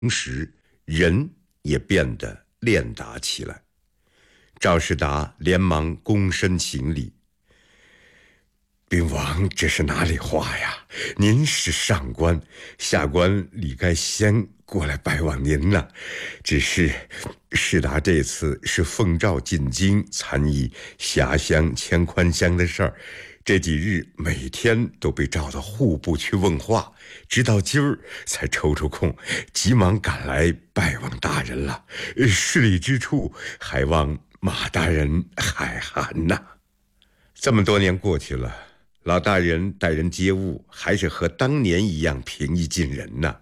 同时人也变得练达起来。赵世达连忙躬身行礼：“禀王，这是哪里话呀？您是上官，下官理该先过来拜望您呢。只是世达这次是奉诏进京参议辖乡迁宽乡的事儿，这几日每天都被召到户部去问话，直到今儿才抽出空，急忙赶来拜望大人了。失礼之处，还望马大人海涵呐。”这么多年过去了，老大人待人接物还是和当年一样平易近人呢。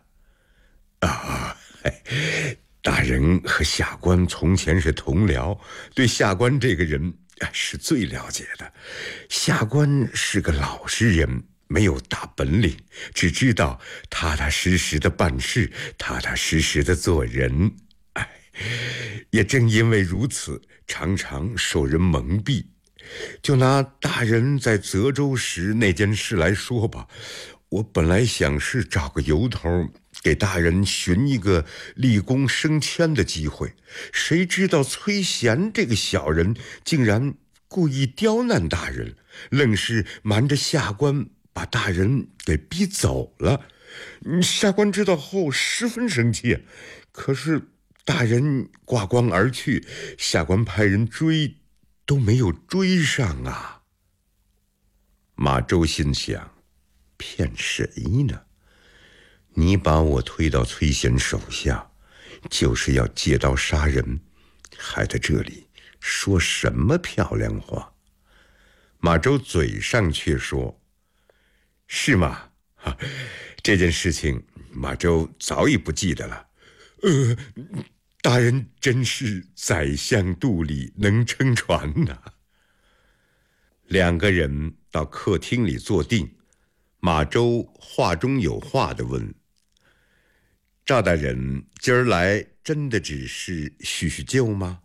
大人和下官从前是同僚，对下官这个人是最了解的。下官是个老实人，没有大本领，只知道踏踏实实的办事，踏踏实实的做人。也正因为如此，常常受人蒙蔽。就拿大人在泽州时那件事来说吧，我本来想是找个由头给大人寻一个立功升迁的机会，谁知道崔贤这个小人竟然故意刁难大人，愣是瞒着下官把大人给逼走了。下官知道后十分生气，可是大人挂光而去，下官派人追都没有追上啊。马周心想，骗谁呢？你把我推到崔贤手下，就是要借刀杀人，还在这里说什么漂亮话？马周嘴上却说：“是吗？这件事情马周早已不记得了。大人真是宰相肚里能撑船呐。”两个人到客厅里坐定，马周话中有话地问：“赵大人今儿来真的只是叙叙旧吗？”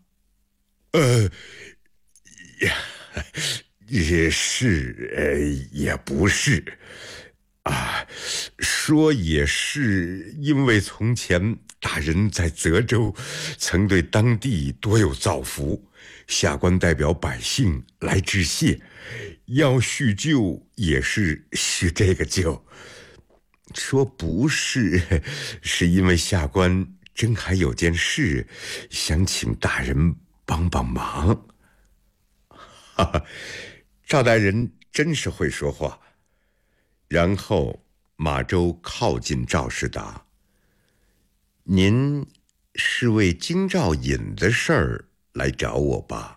也是，也不是。说也是，因为从前大人在泽州曾对当地多有造福，下官代表百姓来致谢，要叙旧也是叙这个旧。说不是，是因为下官真还有件事想请大人帮帮忙。赵大人真是会说话。然后马周靠近赵世达：“您是为京兆尹的事儿来找我吧？”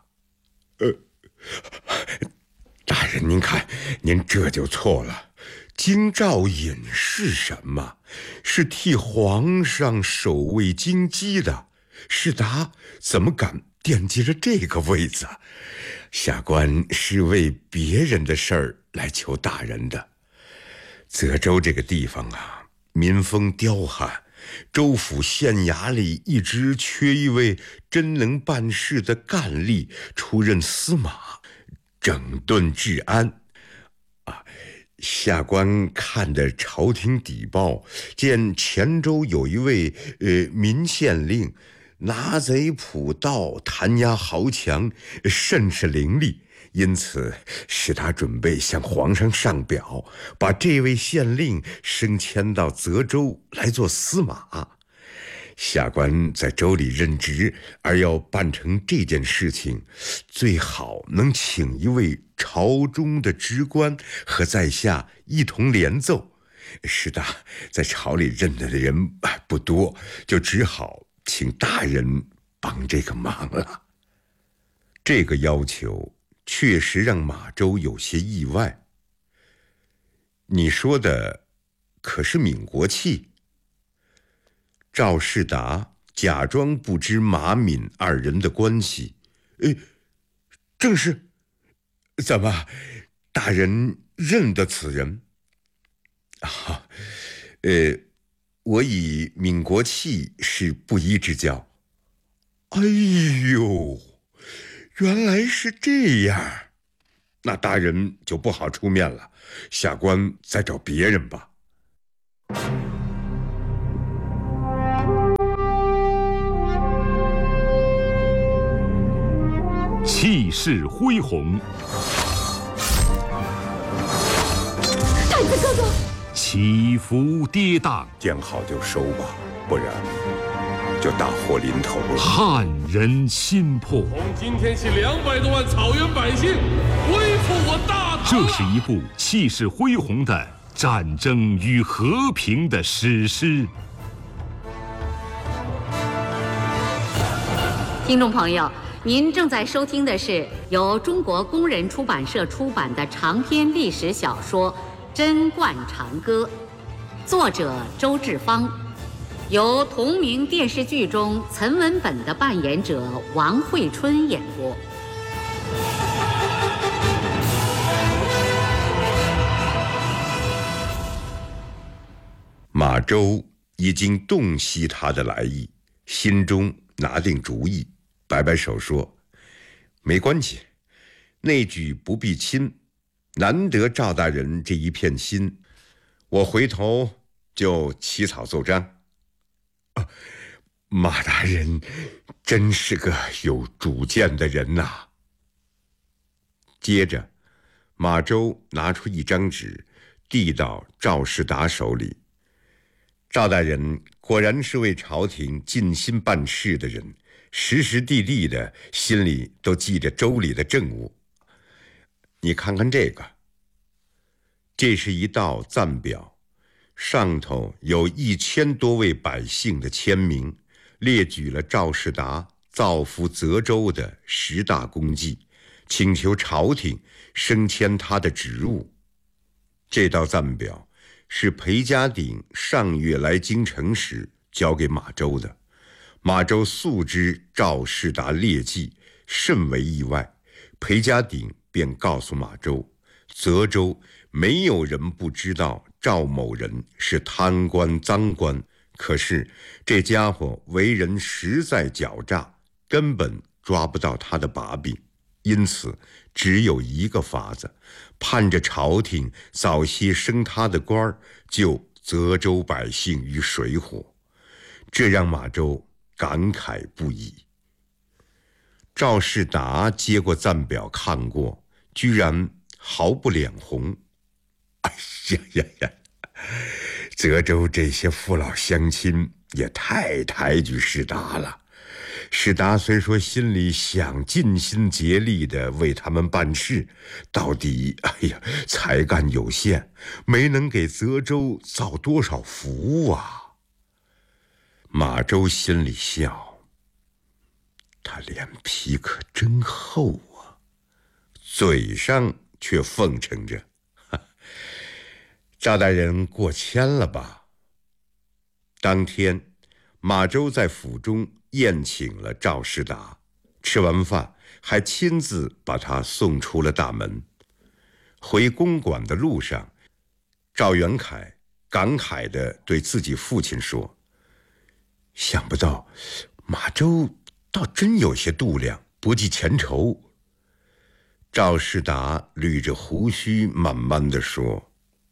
大人您看，您这就错了。京兆尹是什么？是替皇上守卫京畿的。世达怎么敢惦记着这个位子？下官是为别人的事儿来求大人的。泽州这个地方啊，民风刁悍，州府县衙里一直缺一位真能办事的干吏出任司马，整顿治安。下官看的朝廷邸报，见黔州有一位民县令，拿贼捕盗，弹压豪强，甚是伶俐，因此使他准备向皇上上表，把这位县令升迁到泽州来做司马。下官在州里任职，而要办成这件事情，最好能请一位朝中的职官和在下一同联奏。是的，在朝里认得的人不多，就只好请大人帮这个忙了。这个要求确实让马周有些意外。你说的可是闵国器？赵世达假装不知马闵二人的关系。正是。怎么，大人认得此人？我以闵国器是不一之交。哎呦，原来是这样，那大人就不好出面了，下官再找别人吧。 势恢宏。 太子哥哥， 起伏跌宕， 见好就收吧，不然就大祸临头了。 撼人心魄。 从今天起，200多万草原百姓恢复我大唐。 这是一部气势恢宏的战争与和平的史诗。 听众朋友，您正在收听的是由中国工人出版社出版的长篇历史小说《贞观长歌》，作者周志芳，由同名电视剧中岑文本的扮演者王惠春演播。 马周已经洞悉他的来意，心中拿定主意，摆摆手说：“没关系，内举不避亲，难得赵大人这一片心，我回头就起草奏章。”马大人真是个有主见的人呐。接着，马周拿出一张纸，递到赵世达手里。赵大人果然是为朝廷尽心办事的人，时时地地的心里都记着州里的政务。你看看这个，这是一道赞表，上头有1000多位百姓的签名，列举了赵世达造福泽州的10大功绩，请求朝廷升迁他的职务。这道赞表是裴家鼎上月来京城时交给马周的。马周素知赵世达劣迹，甚为意外。裴家鼎便告诉马周，泽州没有人不知道赵某人是贪官赃官，可是这家伙为人实在狡诈，根本抓不到他的把柄，因此只有一个法子，盼着朝廷早些升他的官儿，救泽州百姓于水火。这让马周感慨不已。赵世达接过赞表看过，居然毫不脸红。哎呀，泽州这些父老乡亲也太抬举世达了。世达虽说心里想尽心竭力地为他们办事，到底才干有限，没能给泽州造多少福啊。马周心里笑，他脸皮可真厚啊，嘴上却奉承着：“赵大人过谦了吧？”当天，马周在府中宴请了赵世达，吃完饭还亲自把他送出了大门。回公馆的路上，赵元凯感慨地对自己父亲说：“想不到马周倒真有些度量，不计前仇。”赵世达捋着胡须慢慢地说：“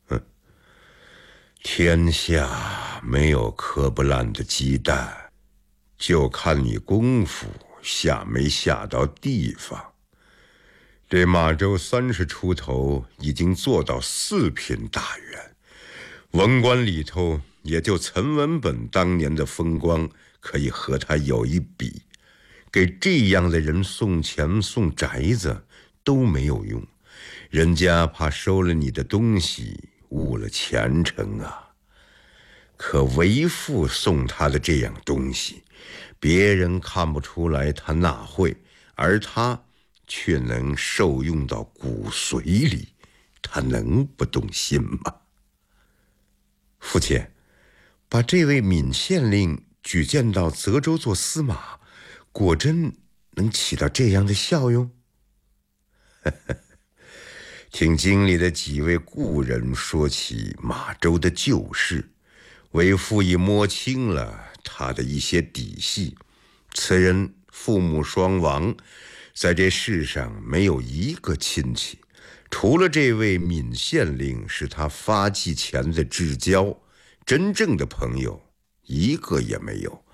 天下没有磕不烂的鸡蛋，就看你功夫下没下到地方。这马周30出头，已经做到4品大员，文官里头也就岑文本当年的风光可以和他有一比。给这样的人送钱送宅子都没有用，人家怕收了你的东西误了前程啊。可为父送他的这样东西，别人看不出来他纳贿，而他却能受用到骨髓里，他能不动心吗？父亲，把这位闵县令举荐到泽州做司马，果真能起到这样的效用？听京里的几位故人说起马周的旧事，为父已摸清了他的一些底细。此人父母双亡，在这世上没有一个亲戚，除了这位闵县令是他发迹前的至交，真正的朋友一个也没有。